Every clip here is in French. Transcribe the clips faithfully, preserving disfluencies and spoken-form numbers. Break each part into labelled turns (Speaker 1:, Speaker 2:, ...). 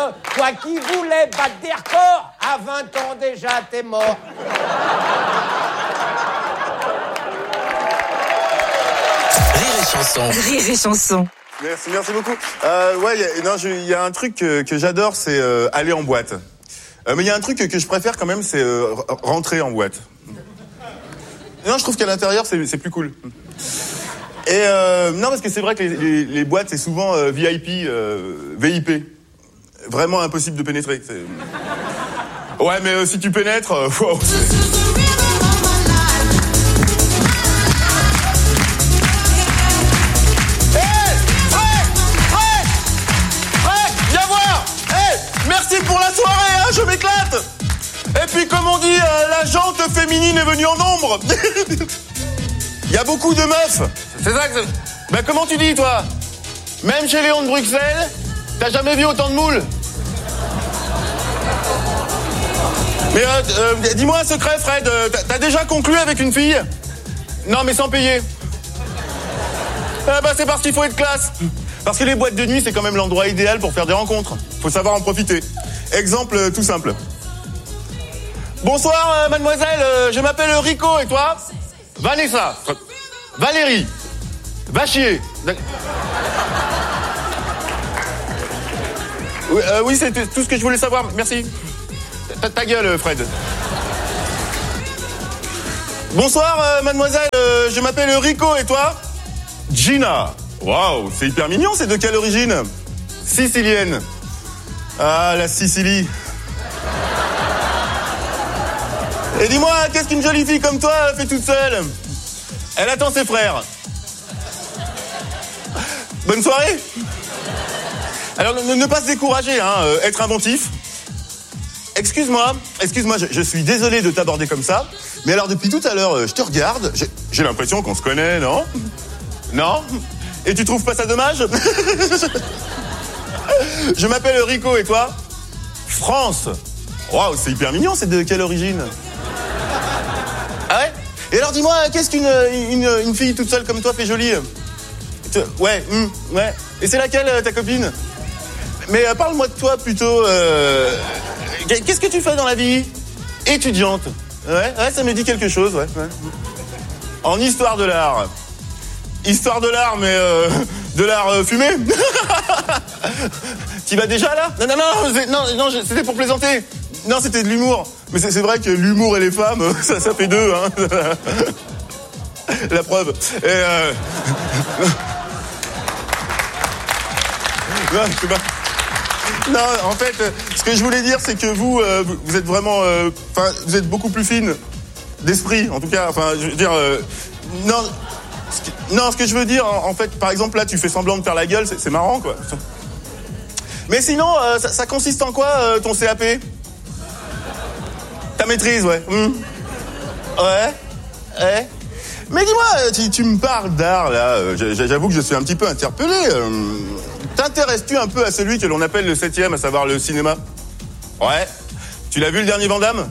Speaker 1: toi qui voulais battre des records, à vingt ans déjà, t'es mort.
Speaker 2: Rire et chanson. Rire et chanson.
Speaker 3: Merci, merci beaucoup. Euh, ouais, y a, non, il y a un truc que, que j'adore, c'est euh, aller en boîte. Euh, mais il y a un truc que, que je préfère quand même, c'est euh, rentrer en boîte. Non, je trouve qu'à l'intérieur, c'est, c'est plus cool. Et euh, non, parce que c'est vrai que les, les, les boîtes, c'est souvent euh, V I P, euh, V I P. Vraiment impossible de pénétrer. C'est... Ouais, mais euh, si tu pénètres, euh, wow, c'est... Merci pour la soirée, hein, je m'éclate. Et puis comme on dit, euh, la jante féminine est venue en nombre. Il y a beaucoup de meufs. C'est ça que c'est... Ben comment tu dis toi? Même chez Léon de Bruxelles, t'as jamais vu autant de moules? Mais euh, euh, dis-moi un secret Fred, euh, t'as, t'as déjà conclu avec une fille? Non mais sans payer. Ah bah c'est parce qu'il faut être classe. Parce que les boîtes de nuit, c'est quand même l'endroit idéal pour faire des rencontres. Faut savoir en profiter. Exemple euh, tout simple. Bonsoir, euh, mademoiselle, euh, je m'appelle Rico, et toi? Vanessa. Valérie. Va chier. Oui, euh, oui, c'est tout ce que je voulais savoir. Merci. Ta, ta gueule, Fred. Bonsoir, euh, mademoiselle, euh, je m'appelle Rico, et toi? Gina. Waouh, c'est hyper mignon, c'est de quelle origine? Sicilienne. Ah, la Sicile. Et dis-moi, qu'est-ce qu'une jolie fille comme toi fait toute seule? Elle attend ses frères. Bonne soirée. Alors, ne, ne pas se décourager, hein, euh, être inventif. Excuse-moi, excuse-moi, je, je suis désolé de t'aborder comme ça, mais alors depuis tout à l'heure, euh, je te regarde, j'ai, j'ai l'impression qu'on se connaît, non? Non? Et tu trouves pas ça dommage? Je m'appelle Rico, et toi? France. Waouh, c'est hyper mignon, c'est de quelle origine? Ah ouais? Et alors dis-moi, qu'est-ce qu'une une, une fille toute seule comme toi fait jolie? Ouais, hum, ouais. Et c'est laquelle ta copine? Mais euh, parle-moi de toi plutôt. Euh... Qu'est-ce que tu fais dans la vie? Étudiante. Ouais, ouais, ça me dit quelque chose, ouais. ouais. En histoire de l'art. Histoire de l'art, mais euh, de l'art euh, fumé. Tu vas déjà là? Non, non, non, c'est, non, non, c'était pour plaisanter. Non, c'était de l'humour. Mais c'est, c'est vrai que l'humour et les femmes, ça, ça fait deux, hein. La preuve. Et euh... non, je sais pas. Non, en fait, ce que je voulais dire, c'est que vous, euh, vous êtes vraiment, enfin, euh, vous êtes beaucoup plus fine d'esprit, en tout cas. Enfin, je veux dire, euh, non. Non, ce que je veux dire, en, en fait, par exemple, là, tu fais semblant de faire la gueule, c'est, c'est marrant, quoi. Mais sinon, euh, ça, ça consiste en quoi, euh, ton C A P? Ta maîtrise, ouais. Mmh. Ouais. Ouais. Mais dis-moi, tu, tu me parles d'art, là. Euh, j'avoue que je suis un petit peu interpellé. Euh, t'intéresses-tu un peu à celui que l'on appelle le septième, à savoir le cinéma? Ouais. Tu l'as vu, le dernier Van Damme?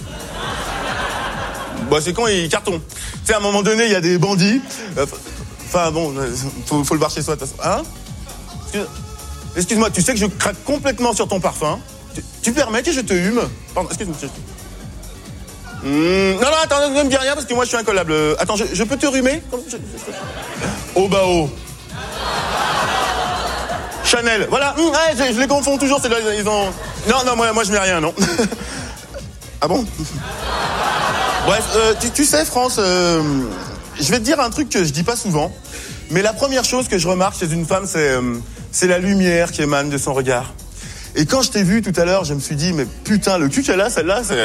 Speaker 3: Bah, c'est con, il cartonne. Tu sais, à un moment donné, il y a des bandits. Enfin, bon, faut, faut le voir chez soi, de toute façon. Hein? Excuse... Excuse-moi, tu sais que je craque complètement sur ton parfum. Tu, tu permets que je te hume? Pardon, excuse-moi. Mmh, non, non, attends, ne me dis rien parce que moi, je suis incollable. Attends, je, je peux te rhumer? Au bas haut. Chanel, voilà. Mmh, ouais, je, je les confonds toujours. C'est là, ils ont... Non, non, moi, moi, je mets rien, non. Ah bon? Bref, euh, tu, tu sais, France, euh, je vais te dire un truc que je dis pas souvent, mais la première chose que je remarque chez une femme, c'est, euh, c'est la lumière qui émane de son regard. Et quand je t'ai vu tout à l'heure, je me suis dit, mais putain, le cul qu'elle a, celle-là, c'est...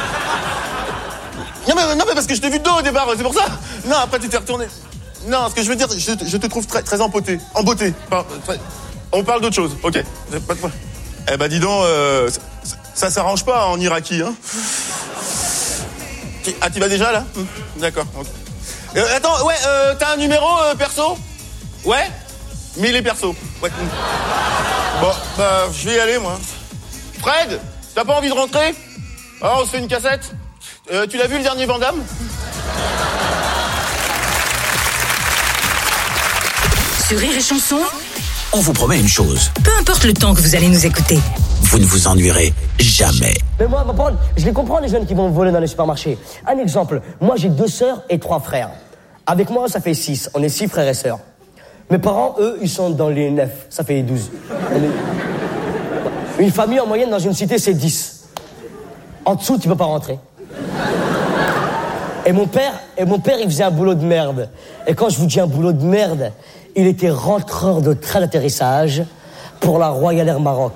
Speaker 3: Non mais, non, mais parce que je t'ai vu de dos au départ, c'est pour ça. Non, après tu t'es retourné. Non, ce que je veux dire, je, je te trouve très, très en beauté. En beauté. Enfin, très... On parle d'autre chose, ok. Pas de quoi. Eh ben, dis donc, euh, ça, ça s'arrange pas en Iraki, hein. Ah, tu vas déjà, là? D'accord, ok. Euh, attends, ouais, euh, t'as un numéro euh, perso? Ouais? Mais il est perso. Ouais. Bon, bah, je vais y aller, moi. Fred, t'as pas envie de rentrer? Ah, on se fait une cassette? Euh, tu l'as vu, le dernier Van Damme?
Speaker 2: Sur Rire et Chanson, on vous promet une chose. Peu importe le temps que vous allez nous écouter, vous ne vous ennuierez jamais.
Speaker 4: Mais moi, ma parole, je les comprends, les jeunes qui vont voler dans les supermarchés. Un exemple, moi j'ai deux sœurs et trois frères. Avec moi, ça fait six. On est six frères et sœurs. Mes parents, eux, ils sont dans les neuf. Ça fait douze. Une famille, en moyenne, dans une cité, c'est dix. En dessous, tu peux pas rentrer. Et mon père, et mon père, il faisait un boulot de merde. Et quand je vous dis un boulot de merde, il était rentreur de train d'atterrissage pour la Royal Air Maroc.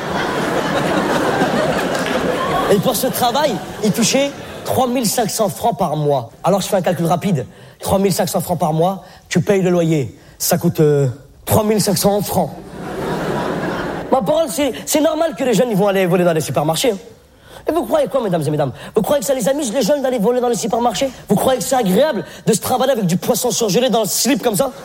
Speaker 4: Et pour ce travail, il touchait trois mille cinq cents francs par mois. Alors je fais un calcul rapide. trois mille cinq cents francs par mois, tu payes le loyer. Ça coûte euh, trois mille cinq cents francs. Ma parole, c'est, c'est normal que les jeunes ils vont aller voler dans les supermarchés. Hein. Et vous croyez quoi, mesdames et mesdames? Vous croyez que ça les amuse, les jeunes, d'aller voler dans les supermarchés? Vous croyez que c'est agréable de se travailler avec du poisson surgelé dans le slip comme ça?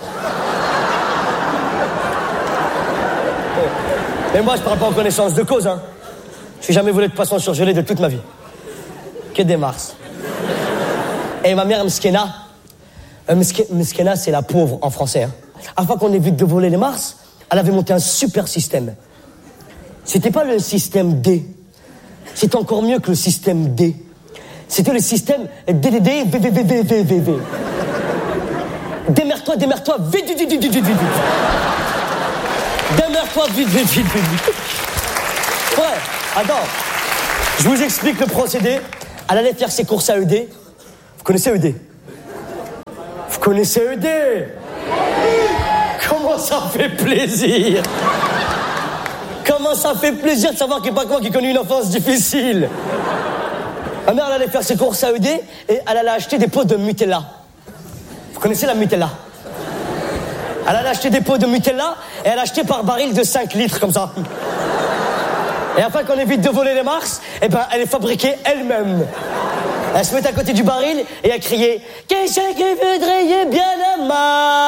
Speaker 4: Mais moi, je parle pas en connaissance de cause, hein. Je n'ai jamais volé de poisson surgelé de toute ma vie. Que des mars. Et ma mère, Mskena, euh, Mskena, c'est la pauvre en français. Hein. Afin qu'on évite de voler les mars, elle avait monté un super système. C'était pas le système D. C'était encore mieux que le système D. C'était le système D D D V V V V V V V. Démerde-toi, démerde-toi, vite, vite, vite, vite, vite, vite, vite. Démerde-toi, vite, vite, vite, vite. Ouais, attends. Je vous explique le procédé. Elle allait faire ses courses à E D. Vous connaissez E D? Vous connaissez E D? Comment ça fait plaisir? Comment ça fait plaisir de savoir qu'il n'y a pas que moi qui connais une enfance difficile. Ma mère, elle allait faire ses courses à E D et elle allait acheter des pots de Nutella. Vous connaissez la Nutella? Elle allait acheter des pots de Nutella et elle achetait par baril de cinq litres comme ça. Et afin qu'on évite de voler les mars, eh ben, elle les fabriquait elle-même. Elle se mettait à côté du baril et elle criait « Qui c'est qui voudrait bien un mars ?»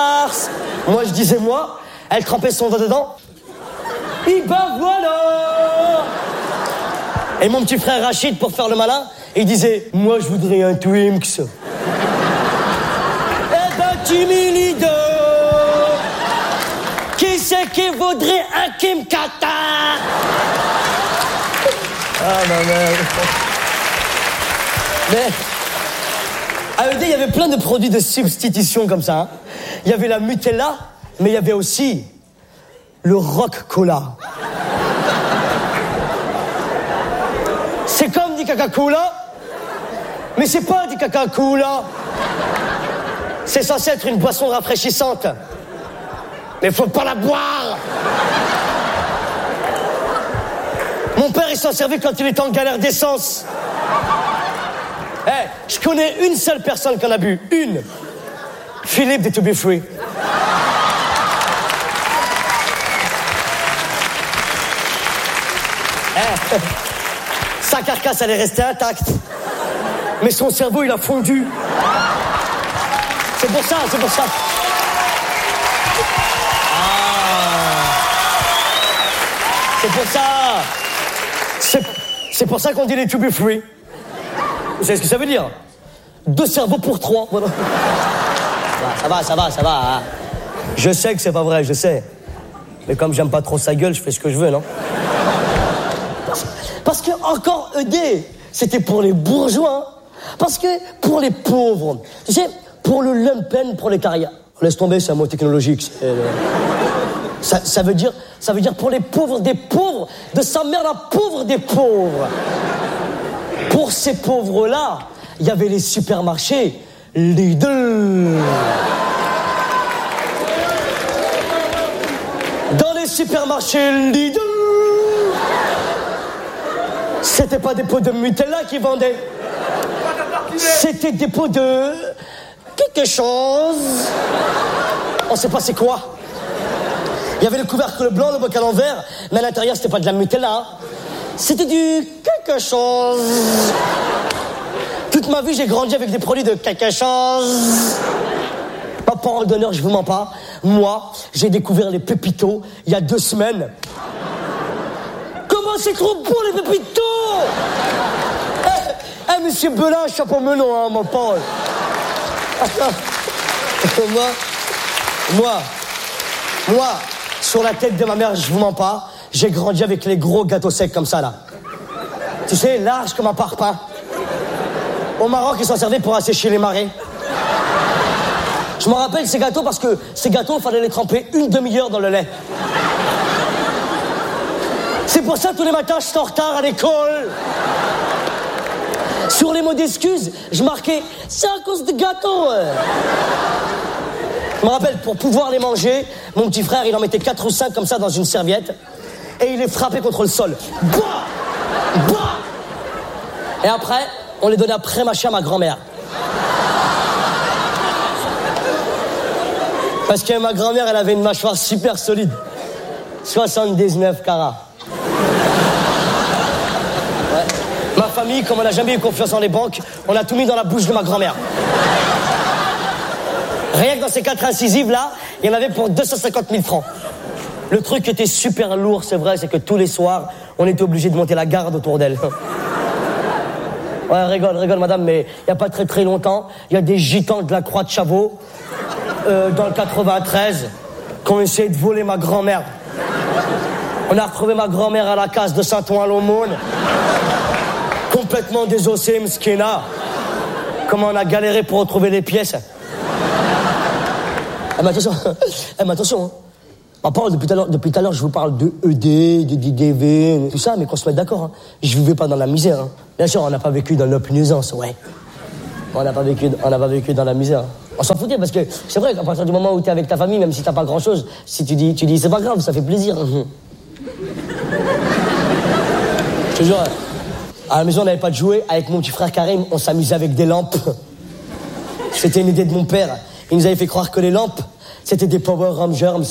Speaker 4: Moi, je disais moi. Elle trempait son doigt dedans. Et ben voilà. Et mon petit frère Rachid, pour faire le malin, il disait « Moi, je voudrais un Twinks. » Eh ben, Timmy Lido, qui c'est qui voudrait un Kim Kata? Ah, ma mère. Mais à E D, il y avait plein de produits de substitution comme ça. Hein. Il y avait la Nutella, mais il y avait aussi le Rock Cola. C'est comme du Coca-Cola, mais c'est pas du Coca-Cola. C'est censé être une boisson rafraîchissante. Mais faut pas la boire. Mon père, il s'en servait quand il était en galère d'essence. Eh, hey, je connais une seule personne qui en a bu. Une. Philippe de To Be Free. Eh, sa carcasse, elle est restée intacte. Mais son cerveau, il a fondu. C'est pour ça, c'est pour ça. Ah. C'est pour ça. C'est, c'est pour ça qu'on dit les To Be Free. Vous savez ce que ça veut dire? Deux cerveaux pour trois. Voilà. Ça va, ça va, ça va. Hein. Je sais que c'est pas vrai, je sais. Mais comme j'aime pas trop sa gueule, je fais ce que je veux, non? Parce, parce que encore E D, c'était pour les bourgeois. Parce que pour les pauvres, tu sais, pour le lumpen, pour les carrières. Laisse tomber, c'est un mot technologique. C'est, euh, ça, ça veut dire, ça veut dire pour les pauvres des pauvres, de sa mère la pauvre des pauvres. Pour ces pauvres-là, il y avait les supermarchés Lidl. Dans les supermarchés Lidl, c'était pas des pots de Nutella qui vendaient. C'était des pots de quelque chose. On sait pas c'est quoi. Il y avait le couvercle blanc, le bocal en verre, mais à l'intérieur c'était pas de la Nutella. Hein. C'était du quelque chose. Toute ma vie, j'ai grandi avec des produits de quelque chose. Ma parole d'honneur, je vous mens pas. Moi, j'ai découvert les pépitos il y a deux semaines. Comment c'est trop bon, les pépitos? Eh, eh, monsieur Belin, chapeau melon, hein, ma parole. moi, moi, moi, sur la tête de ma mère, je vous mens pas, j'ai grandi avec les gros gâteaux secs comme ça, là. Tu sais, large comme un parpaing. Au Maroc, ils s'en servaient pour assécher les marées. Je me rappelle ces gâteaux parce que ces gâteaux, il fallait les tremper une demi-heure dans le lait. C'est pour ça que tous les matins, je suis en retard à l'école. Sur les mots d'excuses, je marquais « c'est à cause des gâteaux ». Je me rappelle, pour pouvoir les manger, mon petit frère, il en mettait quatre ou cinq comme ça dans une serviette et il les frappait contre le sol. Bah bah et après, on les donnait après ma à ma grand-mère. Parce que ma grand-mère, elle avait une mâchoire super solide. soixante-dix-neuf carats. Ouais. Ma famille, comme on n'a jamais eu confiance en les banques, on a tout mis dans la bouche de ma grand-mère. Rien que dans ces quatre incisives-là, il y en avait pour deux cent cinquante mille francs. Le truc qui était super lourd, c'est vrai, c'est que tous les soirs, on était obligé de monter la garde autour d'elle. Ouais, rigole, rigole, madame, mais il n'y a pas très très longtemps, il y a des gitans de la Croix de Chavaux, euh, dans le quatre-vingt-treize, qui ont essayé de voler ma grand-mère. On a retrouvé ma grand-mère à la case de Saint-Ouen-l'Aumône, complètement désossée, mskina. Comment on a galéré pour retrouver les pièces. Eh mais attention, eh mais attention, hein. On parle depuis tout à l'heure, depuis tout à l'heure, je vous parle de E D, de D D V, tout ça, mais qu'on se mette d'accord, hein. Je vivais pas dans la misère, hein. Bien sûr, on n'a pas vécu dans l'opulence, ouais. On n'a pas vécu, on n'a pas vécu dans la misère. On s'en foutait parce que c'est vrai qu'à partir du moment où t'es avec ta famille, même si t'as pas grand chose, si tu dis, tu dis, c'est pas grave, ça fait plaisir. Je te jure, à la maison, on n'avait pas de jouets. Avec mon petit frère Karim, on s'amusait avec des lampes. C'était une idée de mon père. Il nous avait fait croire que les lampes, c'était des Power Rangers.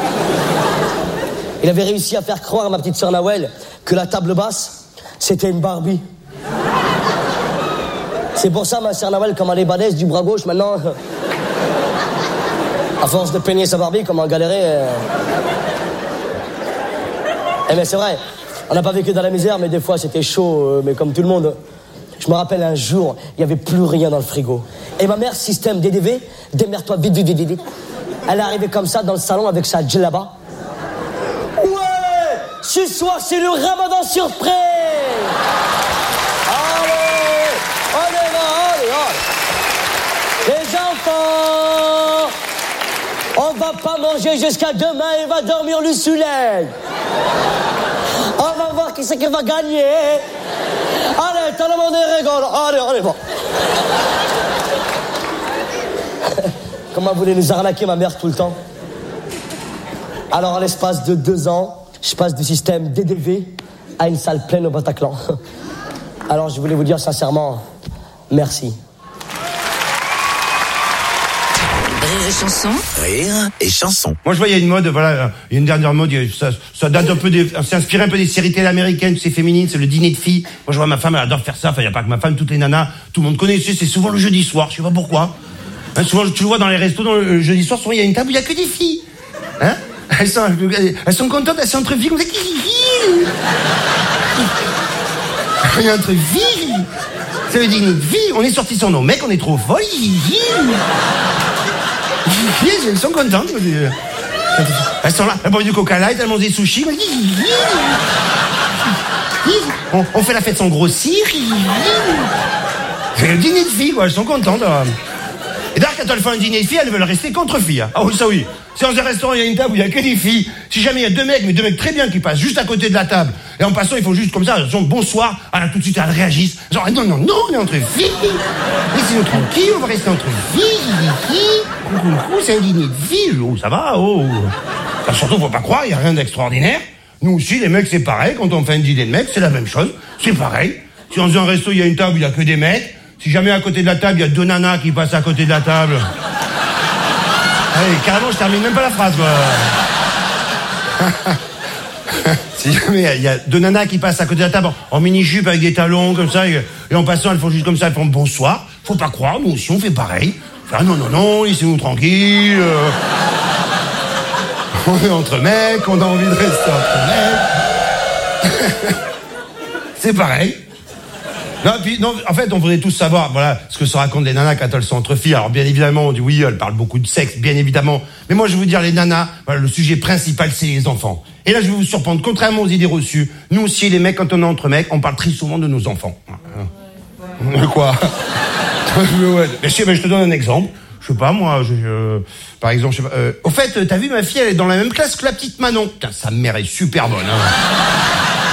Speaker 4: Il avait réussi à faire croire à ma petite sœur Nawel que la table basse, c'était une Barbie. C'est pour ça, ma sœur Nawel, comme elle est balèze du bras gauche, maintenant, à force de peigner sa Barbie, comment galérer. Euh... Eh mais c'est vrai, on n'a pas vécu dans la misère, mais des fois c'était chaud, euh, mais comme tout le monde. Je me rappelle un jour, il n'y avait plus rien dans le frigo. Et ma mère, système D D V, démerde-toi vite, vite, vite, vite. Elle est arrivée comme ça dans le salon avec sa djellaba. Ouais, ce soir c'est le ramadan surprise. Allez, on est là, allez, allez. Les enfants, on va pas manger jusqu'à demain, il va dormir le soleil. On va voir qui c'est qui va gagner. Allez, tout le monde rigole. Allez, allez, bon. Comment vous voulez nous arnaquer, ma mère, tout le temps? Alors, à l'espace de deux ans, je passe du système D D V à une salle pleine au Bataclan. Alors, je voulais vous dire sincèrement, merci.
Speaker 2: Rire et chanson. Rire et chanson.
Speaker 5: Moi, je vois, il y a une mode, voilà, il y a une dernière mode, ça, ça date un peu des, c'est inspiré un peu des séries télé américaines, c'est féminine, c'est le dîner de filles. Moi, je vois ma femme, elle adore faire ça. Enfin, il n'y a pas que ma femme, toutes les nanas, tout le monde connaît, c'est souvent le jeudi soir, je sais pas pourquoi. Hein, souvent, tu le vois dans les restos, dans le, le jeudi soir, souvent, il y a une table où il n'y a que des filles. Hein? Elles sont, elles sont contentes, elles sont entre filles, comme ça. Il y a entre filles. C'est le dîner de filles, on est sortis sans nos mecs, on est trop folles. Elles sont contentes. Elles sont là, elles boivent du coca light, elles mangent des sushis. On, on fait la fête sans grossir. C'est le dîner de filles, quoi, elles sont contentes. Et d'ailleurs, quand elles font un dîner de filles, elles veulent rester qu'entre filles. Ah oui, ça oui. Si dans un restaurant, il y a une table où il n'y a que des filles, si jamais il y a deux mecs, mais deux mecs très bien qui passent juste à côté de la table, et en passant, ils font juste comme ça, ils disent bonsoir, alors tout de suite, elles réagissent. Genre, non, non, non, on est entre filles. Laissez-nous tranquilles, on va rester entre filles. Coucou, c'est un dîner de filles. Oh, ça va, oh. Alors, surtout, faut pas croire, il n'y a rien d'extraordinaire. Nous aussi, les mecs, c'est pareil. Quand on fait un dîner de mecs, c'est la même chose. C'est pareil. Si dans un resto, il y a une table où il n'y a que des mecs, si jamais à côté de la table, il y a deux nanas qui passent à côté de la table. Allez, carrément, je termine même pas la phrase, quoi. Si jamais il y a deux nanas qui passent à côté de la table en mini-jupe avec des talons, comme ça, et, et en passant, elles font juste comme ça, elles font bonsoir. Faut pas croire, nous aussi, on fait pareil. Ah non, non, non, laissez-nous tranquilles. Euh... on est entre mecs, on a envie de rester entre mecs. C'est pareil. Non, puis, non, en fait, on voudrait tous savoir, voilà, ce que se racontent les nanas quand elles sont entre filles. Alors, bien évidemment, on dit oui, elles parlent beaucoup de sexe, bien évidemment. Mais moi, je vais vous dire, les nanas, voilà, le sujet principal, c'est les enfants. Et là, je vais vous surprendre. Contrairement aux idées reçues, nous aussi, les mecs, quand on est entre mecs, on parle très souvent de nos enfants. Ouais. Quoi? Mais si, mais je te donne un exemple. Je sais pas, moi, je, je, par exemple, je sais pas, euh, au fait, t'as vu, ma fille, elle est dans la même classe que la petite Manon. Putain, sa mère est super bonne, hein.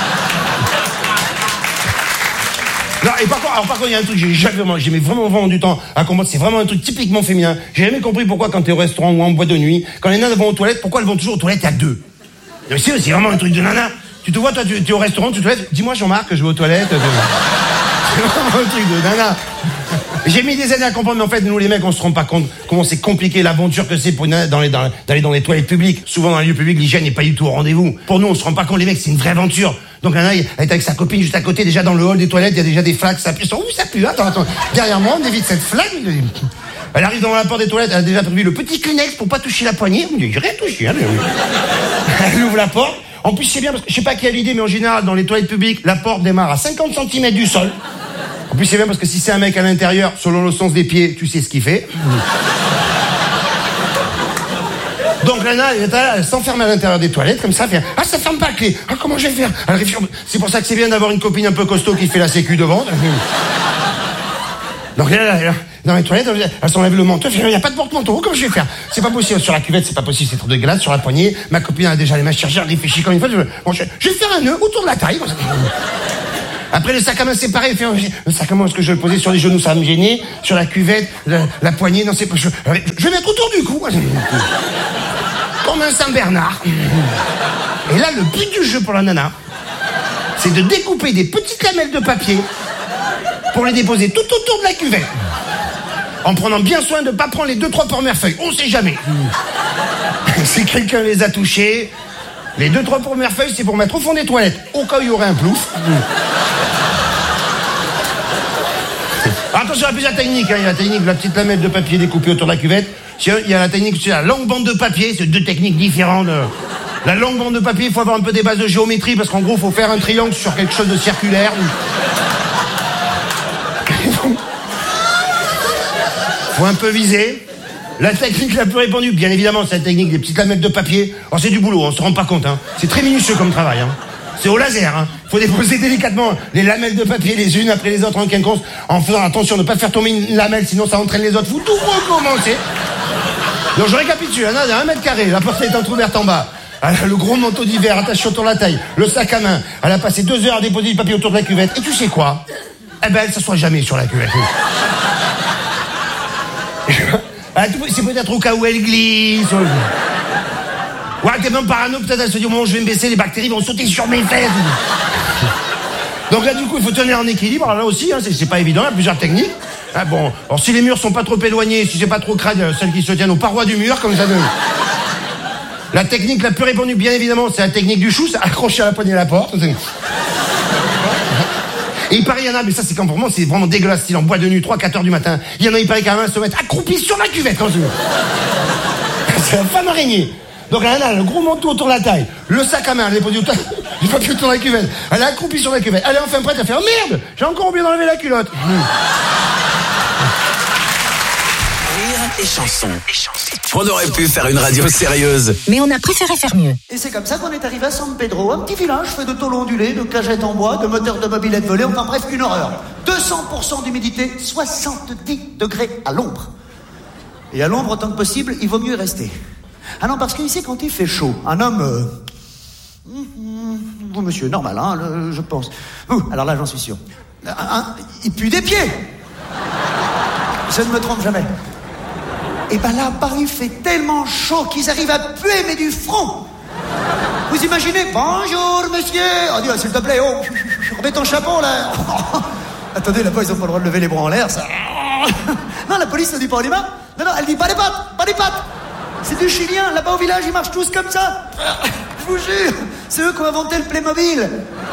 Speaker 5: Non, et par contre, alors par contre, il y a un truc, j'ai jamais vraiment, j'ai vraiment, vraiment du temps à comprendre, c'est vraiment un truc typiquement féminin. J'ai jamais compris pourquoi quand t'es au restaurant ou en boîte de nuit, quand les nanas vont aux toilettes, pourquoi elles vont toujours aux toilettes à deux. C'est, c'est vraiment un truc de nana. Tu te vois, toi, tu es au restaurant, tu te lèves, dis-moi Jean-Marc, je vais aux toilettes. C'est vraiment un truc de nana. J'ai mis des années à comprendre, mais en fait, nous les mecs, on se rend pas compte comment c'est compliqué l'aventure que c'est pour une nana d'aller dans, dans, dans les toilettes publiques. Souvent, dans les lieux publics, l'hygiène n'est pas du tout au rendez-vous. Pour nous, on se rend pas compte, les mecs, c'est une vraie aventure. Donc, la nana, elle est avec sa copine juste à côté, déjà dans le hall des toilettes, il y a déjà des flaques, ça pue. Ouh, ça pue, attends, attends. Derrière moi, on évite cette flaque. Elle arrive devant la porte des toilettes, elle a déjà prévu le petit Kleenex pour pas toucher la poignée. On dit, j'ai rien touché, hein. Elle ouvre la porte. En plus, c'est bien parce que je sais pas qui a l'idée, mais en général, dans les toilettes publiques, la porte démarre à cinquante centimètres du sol. En plus, c'est bien parce que si c'est un mec à l'intérieur, selon le sens des pieds, tu sais ce qu'il fait. Donc, Lana, elle, elle s'enferme à l'intérieur des toilettes, comme ça, elle fait, ah, ça ferme pas la clé. Ah, comment je vais faire? Elle réfléchit. C'est pour ça que c'est bien d'avoir une copine un peu costaud qui fait la sécu devant. Donc, là, là, là, dans les toilettes, elle s'enlève le manteau, elle fait, il n'y a pas de porte-manteau, comment je vais faire? C'est pas possible. Sur la cuvette, c'est pas possible, c'est trop dégueulasse. Sur la poignée, ma copine a déjà les mains chargées, elle réfléchit comme une fois. Je, bon, je, je vais faire un nœud autour de la taille. Après, le sac à main, c'est pareil. Fait, le sac à main, est-ce que je vais le poser sur les genoux? Ça va me gêner. Sur la cuvette, la, la poignée, non, c'est pas... Je, je vais mettre autour du cou. Comme un Saint-Bernard. Et là, le but du jeu pour la nana, c'est de découper des petites lamelles de papier pour les déposer tout autour de la cuvette. En prenant bien soin de ne pas prendre les deux, trois premières feuilles. On sait jamais. Si quelqu'un les a touchées... Les deux, trois premières feuilles, c'est pour mettre au fond des toilettes, au cas où il y aurait un plouf. Attention, il y a plusieurs techniques. Hein. Il y a la technique de la petite lamelle de papier découpée autour de la cuvette. Il y a la technique, c'est la longue bande de papier. C'est deux techniques différentes. La longue bande de papier, il faut avoir un peu des bases de géométrie, parce qu'en gros, il faut faire un triangle sur quelque chose de circulaire. Il faut un peu viser. La technique la plus répandue, bien évidemment, c'est la technique des petites lamelles de papier. Alors c'est du boulot, on se rend pas compte, hein. C'est très minutieux comme travail, hein. C'est au laser, hein. Faut déposer délicatement les lamelles de papier les unes après les autres en quinconce, en faisant attention de ne pas faire tomber une lamelle, sinon ça entraîne les autres. Faut tout recommencer. Donc je récapitule, Anna, il y a un mètre carré, la porte est entrouverte en bas. Elle a le gros manteau d'hiver attaché autour de la taille, le sac à main. Elle a passé deux heures à déposer du papier autour de la cuvette. Et tu sais quoi? Eh ben, elle s'assoit jamais sur la cuvette. C'est peut-être au cas où elle glisse. Ouais, t'es même parano, peut-être elle se dit, au moment où je vais me baisser, les bactéries vont sauter sur mes fesses. Donc là, du coup, il faut tenir en équilibre. Alors là aussi, hein, c'est, c'est pas évident, il y a plusieurs techniques. Ah bon, alors si les murs sont pas trop éloignés, si c'est pas trop crade, celles qui se tiennent aux parois du mur, comme ça. De... La technique la plus répandue, bien évidemment, c'est la technique du chou, c'est accroché à la poignée de la porte. Et il paraît, il y en a, mais ça c'est quand vraiment, c'est vraiment dégueulasse, style en boîte de nuit, trois quatre heures du matin. Il y en a, il paraît carrément se mettre accroupi sur la cuvette, quand tu veux. C'est la femme araignée. Donc elle a le gros manteau autour de la taille, le sac à main, elle est posée autour, il pas plus autour de la cuvette. Elle est accroupie sur la cuvette. Elle est enfin prête à faire, oh merde, j'ai encore oublié d'enlever la culotte.
Speaker 2: Rire et chanson. On aurait pu faire une radio sérieuse,
Speaker 6: mais on a préféré faire mieux.
Speaker 7: Et c'est comme ça qu'on est arrivé à San Pedro, un petit village fait de tôles ondulées, de cagettes en bois, de moteurs de mobylettes volées, enfin bref, une horreur. deux cents pour cent d'humidité, soixante-dix degrés à l'ombre. Et à l'ombre, autant que possible, il vaut mieux y rester. Ah non, parce qu'ici, quand il fait chaud, un homme... Euh... Vous, monsieur, normal, hein, le, je pense. Vous, alors là, j'en suis sûr. Un, un, il pue des pieds. Je ne me trompe jamais. Et ben là, Paris fait tellement chaud qu'ils arrivent à puer, mais du front. Vous imaginez? Bonjour, monsieur. On dit, oh, s'il te plaît, oh, remets ton chapeau, là. Attendez, là-bas, ils n'ont pas le droit de lever les bras en l'air, ça. Non, la police ne dit pas, on y va. Non, non, elle dit pas les pattes, pas les pattes. C'est du chilien, là-bas au village, ils marchent tous comme ça. Je vous jure, c'est eux qui ont inventé le Playmobil.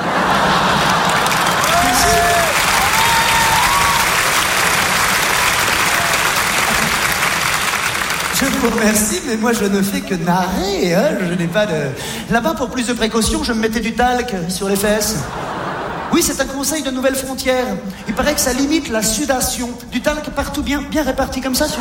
Speaker 7: Je vous remercie, mais moi je ne fais que narrer, hein. Je n'ai pas de... Là-bas, pour plus de précaution, je me mettais du talc sur les fesses. Oui, c'est un conseil de Nouvelle Frontière. Il paraît que ça limite la sudation. Du talc partout bien, bien réparti comme ça sur...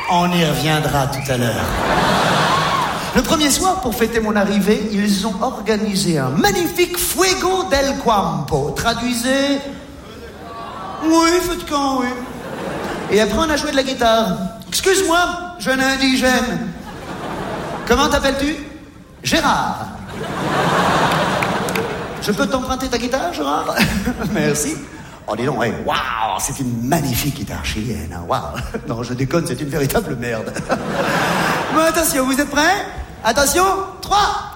Speaker 7: On y reviendra tout à l'heure. Le premier soir, pour fêter mon arrivée, ils ont organisé un magnifique Fuego del Campo. Traduisez... Oui, feu de camp, oui. Et après, on a joué de la guitare. Excuse-moi, jeune indigène. Comment t'appelles-tu? Gérard. Je peux t'emprunter ta guitare, Gérard? Merci. Oh, dis donc, hey, waouh, c'est une magnifique guitare chilienne, hein, waouh. Non, je déconne, c'est une véritable merde. Bon, attention, vous êtes prêts? Attention, trois.